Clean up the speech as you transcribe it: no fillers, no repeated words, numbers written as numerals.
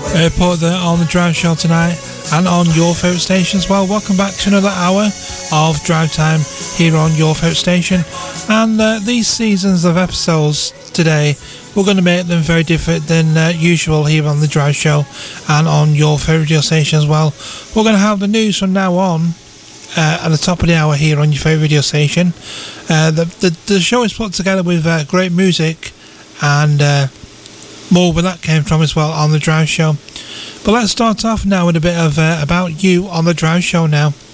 Report there on the Drive Show tonight and on your favourite station as well. Welcome back to another hour of Drive Time here on your favourite station. And these seasons of episodes today, we're going to make them very different than usual here on the Drive Show and on your favourite radio station as well. We're going to have the news from now on at the top of the hour here on your favourite radio station. The show is put together with great music and more where that came from as well on the Drive Show. But let's start off now with a bit of About You on the Drive Show now.